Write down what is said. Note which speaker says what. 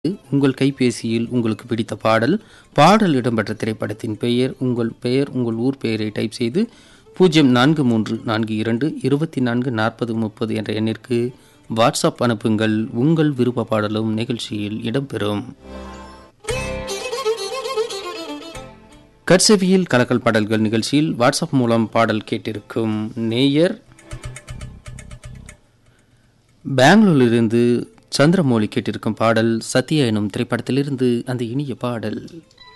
Speaker 1: உங்கள் கைபேசியில் உங்களுக்கு பிடித்த பாடல், பாடல் இடம்பெற்ற திரைப்படத்தின் பெயர், உங்கள் ஊர் பெயரை டைப் செய்து 0434 24 40 30 என்ற எண்ணிற்கு வாட்ஸ்அப் அனுப்புங்கள். உங்கள் விருப்ப பாடலும் நிகழ்ச்சியில் இடம்பெறும். கட்செவியில் கலக்கல் பாடல்கள் நிகழ்ச்சியில் வாட்ஸ்அப் மூலம் பாடல் கேட்டிருக்கும் நேயர் பெங்களூரிலிருந்து சந்திரமௌலி கேட்டிருக்கும் பாடல் சத்யா எனும் திரைப்படத்திலிருந்து அந்த இனிய பாடல்.